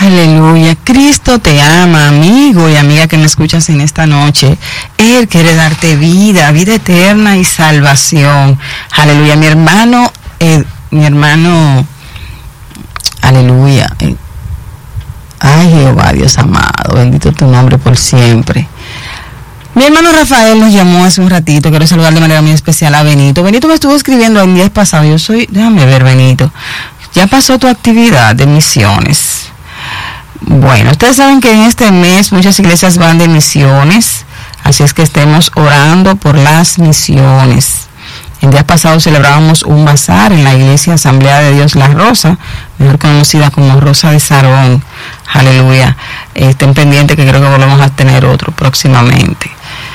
Aleluya. Cristo te ama, amigo y amiga que me escuchas en esta noche. Él quiere darte vida, vida eterna y salvación. Aleluya. Mi hermano, aleluya. Ay, Jehová, Dios amado, bendito tu nombre por siempre. Mi hermano Rafael nos llamó hace un ratito. Quiero saludar de manera muy especial a Benito. Benito me estuvo escribiendo el día pasado. Déjame ver, Benito. Ya pasó tu actividad de misiones. Bueno, ustedes saben que en este mes muchas iglesias van de misiones, así es que estemos orando por las misiones. El día pasado celebrábamos un bazar en la iglesia Asamblea de Dios La Rosa, mejor conocida como Rosa de Sarón. Aleluya. Estén pendientes que creo que volvemos a tener otro próximamente.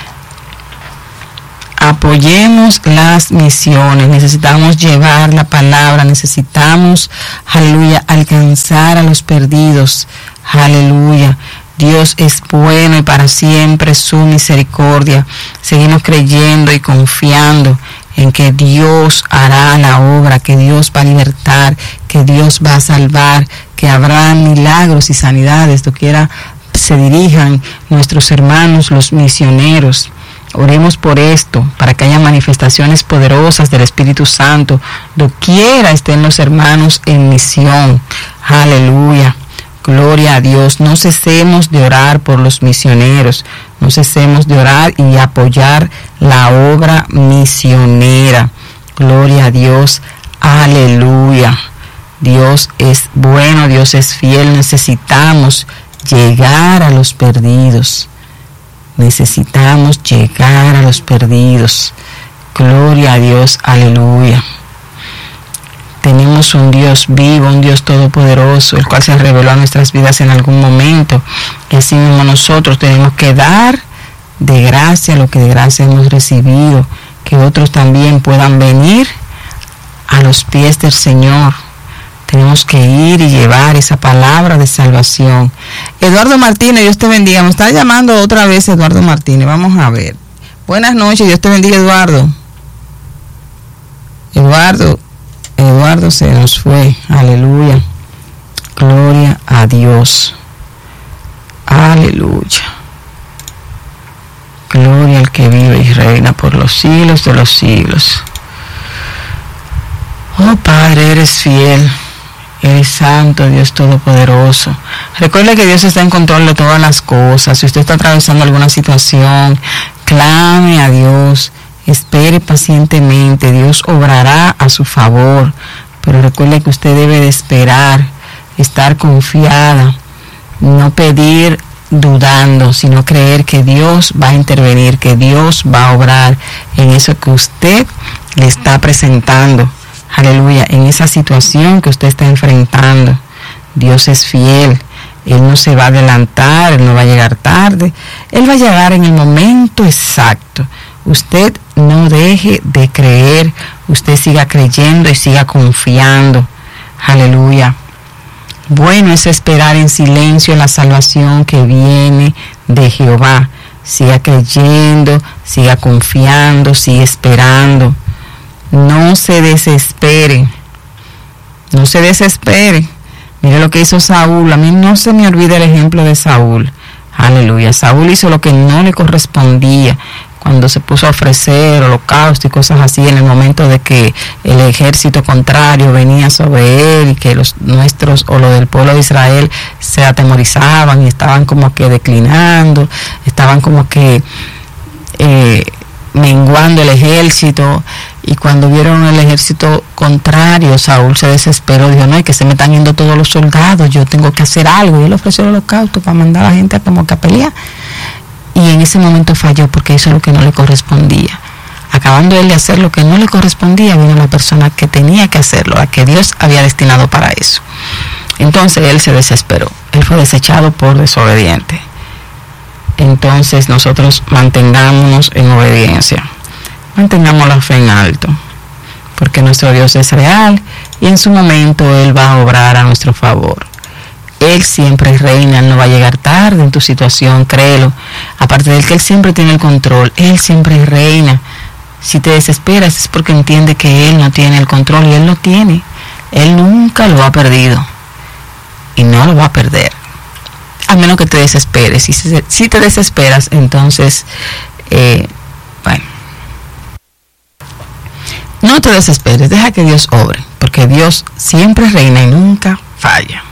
Apoyemos las misiones, necesitamos llevar la palabra, necesitamos, aleluya, alcanzar a los perdidos, aleluya. Dios es bueno y para siempre su misericordia. Seguimos creyendo y confiando en que Dios hará la obra, que Dios va a libertar, que Dios va a salvar, que habrá milagros y sanidades, doquiera se dirijan nuestros hermanos, los misioneros. Oremos por esto, para que haya manifestaciones poderosas del Espíritu Santo, doquiera estén los hermanos en misión. Aleluya. Gloria a Dios. No cesemos de orar por los misioneros, no cesemos de orar y apoyar la obra misionera. Gloria a Dios. Aleluya. Dios es bueno, Dios es fiel. Necesitamos llegar a los perdidos. Necesitamos llegar a los perdidos. Gloria a Dios, aleluya. Tenemos un Dios vivo, un Dios todopoderoso, el cual se reveló a nuestras vidas en algún momento. Y así mismo nosotros tenemos que dar de gracia lo que de gracia hemos recibido, que otros también puedan venir a los pies del Señor. Tenemos que ir y llevar esa palabra de salvación. Eduardo Martínez, Dios te bendiga. Me está llamando otra vez Eduardo Martínez. Vamos a ver. Buenas noches, Dios te bendiga, Eduardo. Eduardo se nos fue. Aleluya. Gloria a Dios. Aleluya. Gloria al que vive y reina por los siglos de los siglos. Oh Padre, eres fiel. Eres santo, Dios todopoderoso. Recuerde que Dios está en control de todas las cosas. Si usted está atravesando alguna situación, clame a Dios, espere pacientemente. Dios obrará a su favor. Pero recuerde que usted debe de esperar, estar confiada, no pedir dudando, sino creer que Dios va a intervenir, que Dios va a obrar en eso que usted le está presentando. Aleluya, en esa situación que usted está enfrentando. Dios es fiel. Él no se va a adelantar, Él no va a llegar tarde. Él va a llegar en el momento exacto. Usted no deje de creer. Usted siga creyendo y siga confiando. Aleluya. Bueno es esperar en silencio la salvación que viene de Jehová. Siga creyendo, siga confiando, siga esperando. No se desespere. No se desespere. Mire lo que hizo Saúl. A mí no se me olvida el ejemplo de Saúl. Aleluya. Saúl hizo lo que no le correspondía cuando se puso a ofrecer holocausto y cosas así en el momento de que el ejército contrario venía sobre él y que los nuestros o los del pueblo de Israel se atemorizaban y estaban como que declinando, estaban como que menguando el ejército. Y cuando vieron el ejército contrario, Saúl se desesperó, dijo, no, es que se me están yendo todos los soldados, yo tengo que hacer algo. Y él ofreció el holocausto para mandar a la gente como que a pelear. Y en ese momento falló porque hizo lo que no le correspondía. Acabando él de hacer lo que no le correspondía, vino la persona que tenía que hacerlo, la que Dios había destinado para eso. Entonces él se desesperó, él fue desechado por desobediente. Entonces nosotros mantengámonos en obediencia. Mantengamos la fe en alto, porque nuestro Dios es real y en su momento Él va a obrar a nuestro favor. Él siempre reina, Él no va a llegar tarde en tu situación, créelo. Aparte de que Él siempre tiene el control, Él siempre reina. Si te desesperas es porque entiende que Él no tiene el control y Él lo tiene. Él nunca lo ha perdido y no lo va a perder. a menos que te desesperes. Si te desesperas, entonces, bueno, no te desesperes, deja que Dios obre, porque Dios siempre reina y nunca falla.